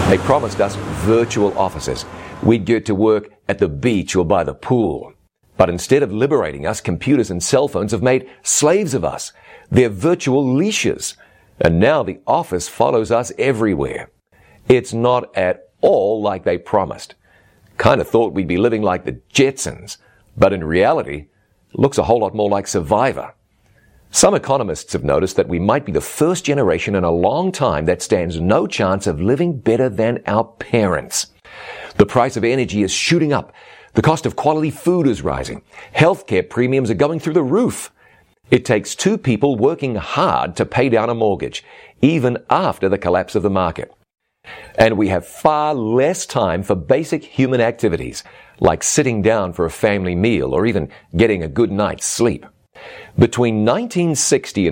They promised us virtual offices. We'd get to work at the beach or by the pool. But instead of liberating us, computers and cell phones have made slaves of us. They're virtual leashes. And now the office follows us everywhere. It's not at all like they promised. Kind of thought we'd be living like the Jetsons. But in reality, it looks a whole lot more like Survivor. Some economists have noticed that we might be the first generation in a long time that stands no chance of living better than our parents. The price of energy is shooting up. The cost of quality food is rising. Healthcare premiums are going through the roof. It takes two people working hard to pay down a mortgage, even after the collapse of the market. And we have far less time for basic human activities, like sitting down for a family meal or even getting a good night's sleep. Between 1960 and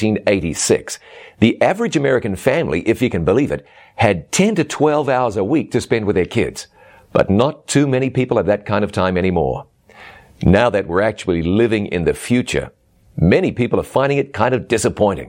1986, the average American family, if you can believe it, had 10 to 12 hours a week to spend with their kids. But not too many people have that kind of time anymore. Now that we're actually living in the future, many people are finding it kind of disappointing.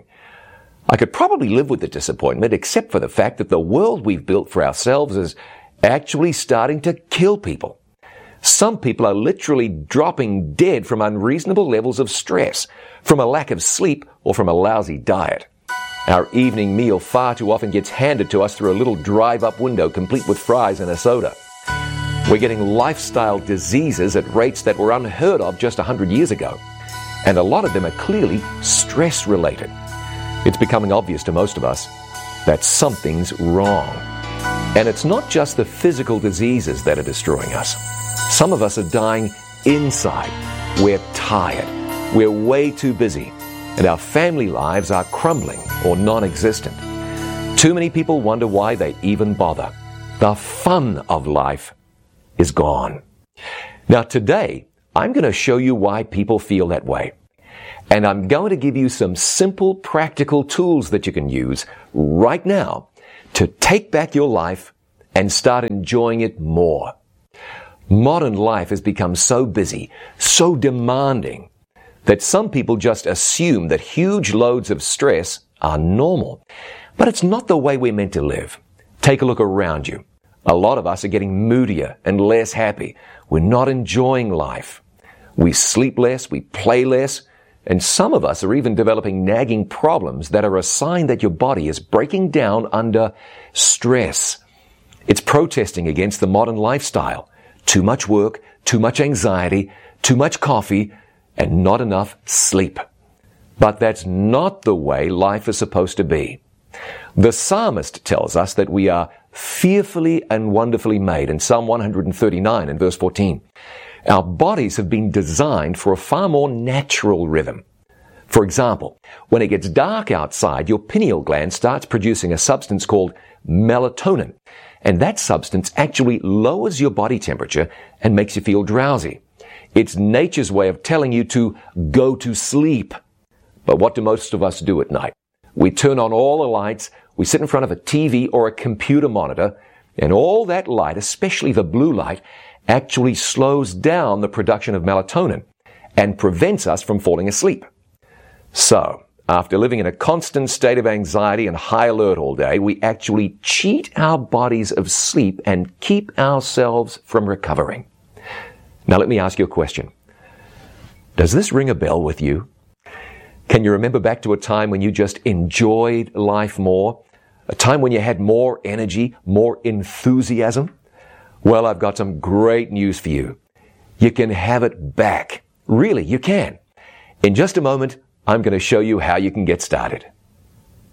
I could probably live with the disappointment, except for the fact that the world we've built for ourselves is actually starting to kill people. Some people are literally dropping dead from unreasonable levels of stress, from a lack of sleep, or from a lousy diet. Our evening meal far too often gets handed to us through a little drive-up window complete with fries and a soda. We're getting lifestyle diseases at rates that were unheard of just 100 years ago. And a lot of them are clearly stress-related. It's becoming obvious to most of us that something's wrong. And it's not just the physical diseases that are destroying us. Some of us are dying inside. We're tired. We're way too busy. And our family lives are crumbling or non-existent. Too many people wonder why they even bother. The fun of life is gone. Now today, I'm going to show you why people feel that way. And I'm going to give you some simple, practical tools that you can use right now to take back your life and start enjoying it more. Modern life has become so busy, so demanding, that some people just assume that huge loads of stress are normal. But it's not the way we're meant to live. Take a look around you. A lot of us are getting moodier and less happy. We're not enjoying life. We sleep less, we play less, and some of us are even developing nagging problems that are a sign that your body is breaking down under stress. It's protesting against the modern lifestyle. Too much work, too much anxiety, too much coffee, and not enough sleep. But that's not the way life is supposed to be. The psalmist tells us that we are fearfully and wonderfully made in Psalm 139 and verse 14. Our bodies have been designed for a far more natural rhythm. For example, when it gets dark outside, your pineal gland starts producing a substance called melatonin. And that substance actually lowers your body temperature and makes you feel drowsy. It's nature's way of telling you to go to sleep. But what do most of us do at night? We turn on all the lights, we sit in front of a TV or a computer monitor, and all that light, especially the blue light, actually slows down the production of melatonin and prevents us from falling asleep. So, after living in a constant state of anxiety and high alert all day, we actually cheat our bodies of sleep and keep ourselves from recovering. Now let me ask you a question. Does this ring a bell with you? Can you remember back to a time when you just enjoyed life more? A time when you had more energy, more enthusiasm? Well, I've got some great news for you. You can have it back. Really, you can. In just a moment, I'm going to show you how you can get started.